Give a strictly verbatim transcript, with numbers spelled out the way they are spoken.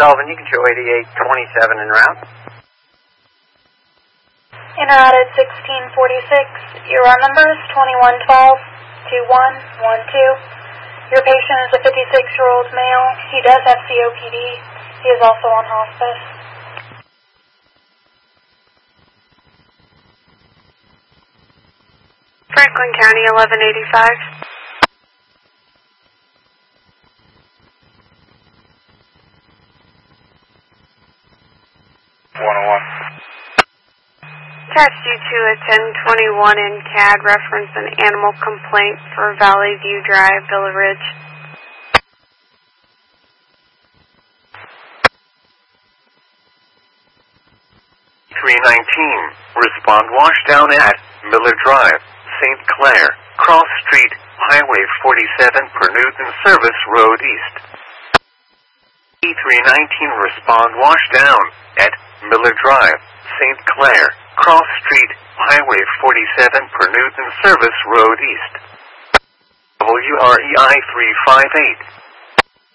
Sullivan, you can show eighty-eight twenty-seven en route. En route at sixteen forty-six. Your run number is twenty-one twelve two one one two. Your patient is a fifty-six-year-old male. He does have C O P D. He is also on hospice. Franklin County, eleven eighty-five. one oh one. Attached you to a ten twenty-one in C A D reference an animal complaint for Valley View Drive, Villa Ridge. three nineteen, respond washdown at Miller Drive, Saint Clair, Cross Street, Highway forty-seven per Newton Service Road East. E three nineteen, respond washdown at Miller Drive, Saint Clair, Cross Street, Highway forty-seven per Newton Service Road East. W R E I three five eight.